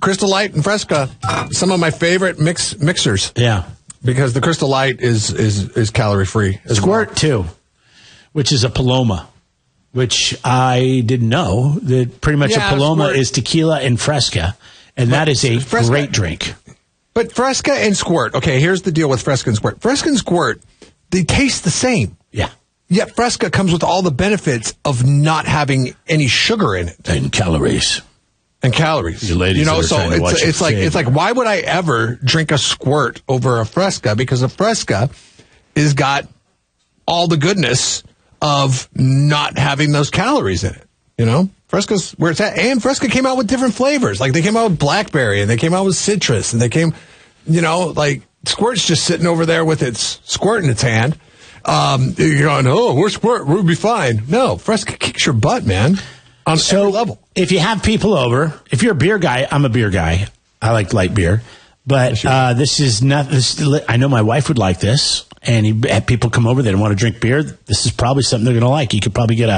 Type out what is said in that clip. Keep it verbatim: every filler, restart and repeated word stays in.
Crystal Light and Fresca, some of my favorite mix mixers. Yeah. Because the Crystal Light is is, is calorie free. Squirt, well. too, which is a Paloma, which I didn't know that pretty much yeah, a Paloma Squirt. is tequila and Fresca, and but that is a Fresca, great drink. But Fresca and Squirt, okay, here's the deal with Fresca and Squirt. Fresca and Squirt, they taste the same. Yeah. Yet Fresca comes with all the benefits of not having any sugar in it. And calories. And calories. You ladies you know, are so trying to watch it's, it's like it's like why would I ever drink a Squirt over a Fresca? Because a Fresca is got all the goodness of not having those calories in it. You know? Fresca's where it's at. And Fresca came out with different flavors. Like they came out with blackberry and they came out with citrus and they came, you know, like Squirt's just sitting over there with its squirt in its hand. Um, you're going, oh, we're Squirt, we'll be fine. No, Fresca kicks your butt, man. On so every level. If you have people over, if you're a beer guy, I'm a beer guy. I like light beer. But uh, this is not, this, I know my wife would like this. And you have people come over, they don't want to drink beer. This is probably something they're going to like. You could probably get a